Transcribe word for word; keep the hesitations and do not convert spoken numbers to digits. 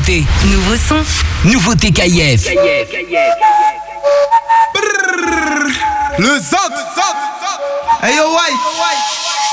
nouveauté. Nouveau son. Nouveauté K I F. Le Zot. Hey yo, White.